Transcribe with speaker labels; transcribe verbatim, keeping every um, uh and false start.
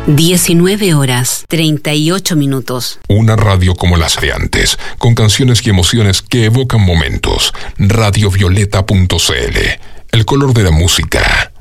Speaker 1: diecinueve horas, treinta y ocho minutos.
Speaker 2: Una radio como las de antes, con canciones y emociones que evocan momentos. radiovioleta punto c l, el color de la música.